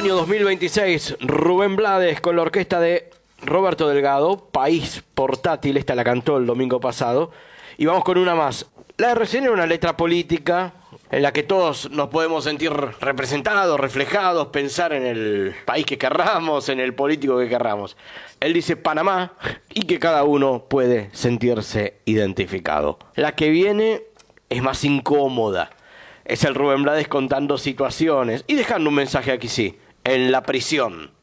Año 2026, Rubén Blades con la orquesta de Roberto Delgado, País Portátil, esta la cantó el domingo pasado. Y vamos con una más. La de recién era una letra política en la que todos nos podemos sentir representados, reflejados, pensar en el país que querramos, en el político que querramos. Él dice Panamá y que cada uno puede sentirse identificado. La que viene es más incómoda. Es el Rubén Blades contando situaciones y dejando un mensaje aquí sí, en la prisión.